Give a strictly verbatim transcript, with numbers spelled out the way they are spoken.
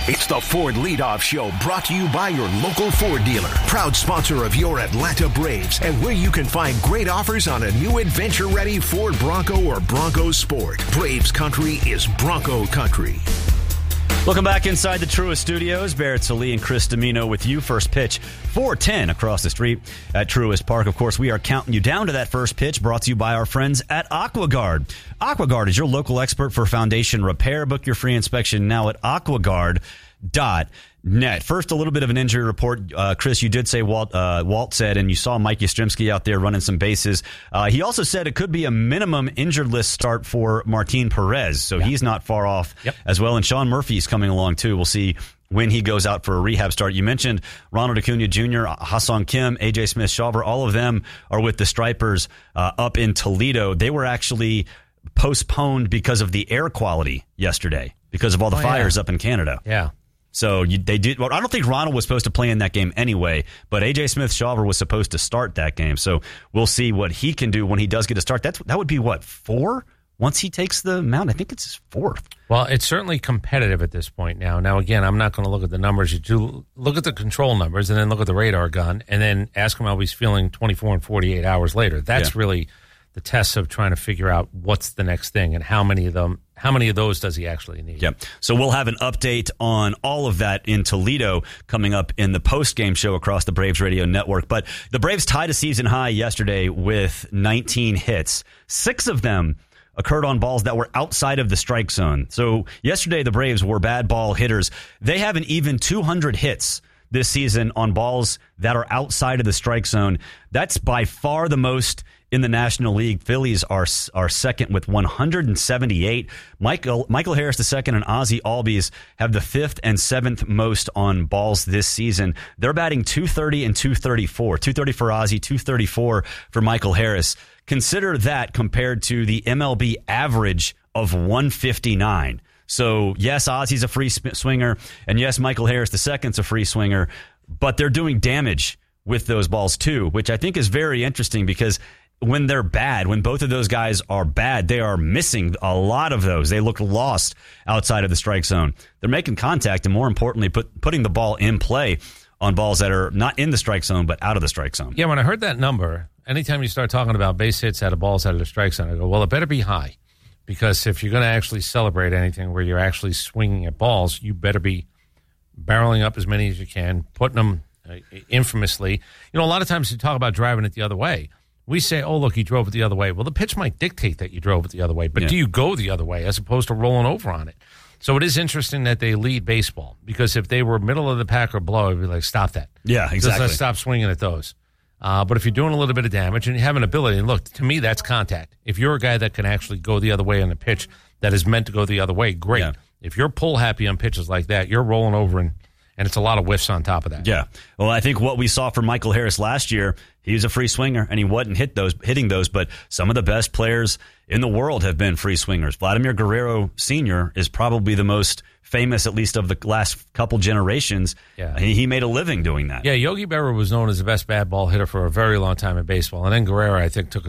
It's the Ford Leadoff Show, brought to you by your local Ford dealer. Proud sponsor of your Atlanta Braves, and where you can find great offers on a new adventure-ready Ford Bronco or Bronco Sport. Braves country is Bronco country. Welcome back inside the Truist Studios. Barrett Salee and Chris Domino with you. First pitch, four ten across the street at Truist Park. Of course, we are counting you down to that first pitch, brought to you by our friends at AquaGuard. AquaGuard is your local expert for foundation repair. Book your free inspection now at aquaguard dot net. First, a little bit of an injury report. Uh, Chris, you did say Walt, uh, Walt said, and you saw Mike Yastrzemski out there running some bases. Uh, he also said it could be a minimum injured list start for Martin Perez, so yeah. he's not far off yep. as well. And Sean Murphy's coming along, too. We'll see when he goes out for a rehab start. You mentioned Ronald Acuna Junior, Ha-Seong Kim, A J Smith-Shawver. All of them are with the Stripers uh, up in Toledo. They were actually postponed because of the air quality yesterday, because of all the oh, fires yeah. up in Canada. Yeah. So you, they did. Well, I don't think Ronald was supposed to play in that game anyway, but A J Smith-Shawver was supposed to start that game. So we'll see what he can do when he does get a start. That's that would be what, four once he takes the mound. I think it's his fourth. Well, it's certainly competitive at this point now. Now, again, I'm not going to look at the numbers. You do look at the control numbers, and then look at the radar gun, and then ask him how he's feeling twenty-four and forty-eight hours later. That's yeah. really the test of trying to figure out what's the next thing and how many of them. How many of those does he actually need? Yep. So we'll have an update on all of that in Toledo coming up in the post-game show across the Braves Radio Network. But the Braves tied a season high yesterday with nineteen hits. Six of them occurred on balls that were outside of the strike zone. So yesterday the Braves were bad ball hitters. They have an even two hundred hits this season on balls that are outside of the strike zone. That's by far the most in the National League. Phillies are are second with one hundred seventy-eight. Michael Michael Harris the second and Ozzie Albies have the fifth and seventh most on balls this season. They're batting two thirty and two thirty-four. two thirty for Ozzie, two thirty-four for Michael Harris. Consider that compared to the M L B average of one fifty-nine. So, yes, Ozzie's a free swinger, and yes, Michael Harris the second's a free swinger, but they're doing damage with those balls too, which I think is very interesting because when they're bad, when both of those guys are bad, they are missing a lot of those. They look lost outside of the strike zone. They're making contact and, more importantly, put, putting the ball in play on balls that are not in the strike zone but out of the strike zone. Yeah, when I heard that number, anytime you start talking about base hits out of balls out of the strike zone, I go, well, it better be high. Because if you're going to actually celebrate anything where you're actually swinging at balls, you better be barreling up as many as you can, putting them uh, infamously. You know, a lot of times you talk about driving it the other way. We say, oh, look, he drove it the other way. Well, the pitch might dictate that you drove it the other way, but yeah. do you go the other way as opposed to rolling over on it? So it is interesting that they lead baseball, because if they were middle of the pack or below, I'd be like, stop that. Yeah, exactly. Let's stop swinging at those. Uh, but if you're doing a little bit of damage and you have an ability, and look, to me, that's contact. If you're a guy that can actually go the other way on a pitch that is meant to go the other way, great. Yeah. If you're pull happy on pitches like that, you're rolling over, and, and it's a lot of whiffs on top of that. Yeah. Well, I think what we saw from Michael Harris last year, he was a free swinger, and he wasn't hit those, hitting those, but some of the best players in the world have been free swingers. Vladimir Guerrero Senior is probably the most famous, at least of the last couple generations. Yeah. He, he made a living doing that. Yeah, Yogi Berra was known as the best bad ball hitter for a very long time in baseball. And then Guerrero, I think, took a